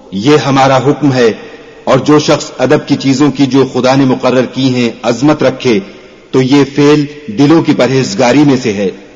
ये हमारा हुक्म है, और जो शख्स अदब की चीजों की जो खुदा ने मुकर्रर की हैं अजमत रखे, तो ये फेल दिलों की परहेजगारी में से है।